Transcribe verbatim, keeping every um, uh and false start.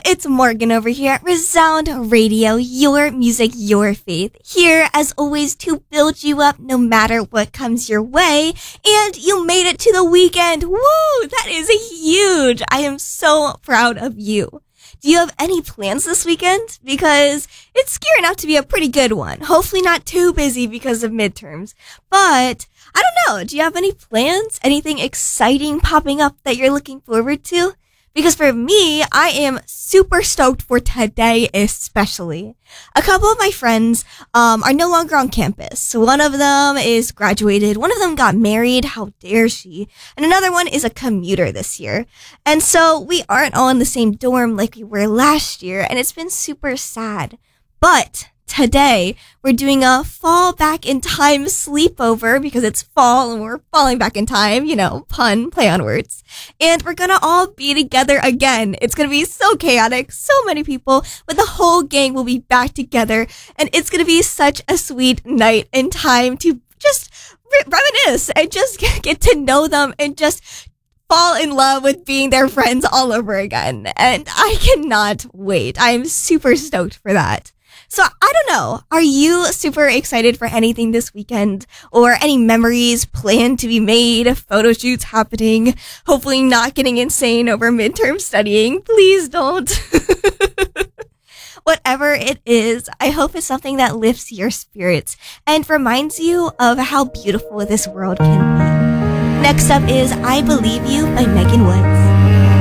it's Morgan over here at Resound Radio, your music, your faith. Here, as always, to build you up no matter what comes your way. And you made it to the weekend. Woo! That is huge. I am so proud of you. Do you have any plans this weekend? Because it's gearing up to be a pretty good one. Hopefully not too busy because of midterms. But I don't know. Do you have any plans? Anything exciting popping up that you're looking forward to? Because for me, I am super stoked for today especially. A couple of my friends um, are no longer on campus. So one of them is graduated. One of them got married. How dare she? And another one is a commuter this year. And so we aren't all in the same dorm like we were last year. And it's been super sad. But today, we're doing a fall back in time sleepover because it's fall and we're falling back in time, you know, pun, play on words. And we're gonna all be together again. It's gonna be so chaotic, so many people, but the whole gang will be back together and it's gonna be such a sweet night and time to just re- reminisce and just get to know them and just fall in love with being their friends all over again. And I cannot wait. I am super stoked for that. So I don't know, are you super excited for anything this weekend or any memories planned to be made, photo shoots happening, hopefully not getting insane over midterm studying? Please don't. Whatever it is, I hope it's something that lifts your spirits and reminds you of how beautiful this world can be. Next up is I Believe You by Megan Woods.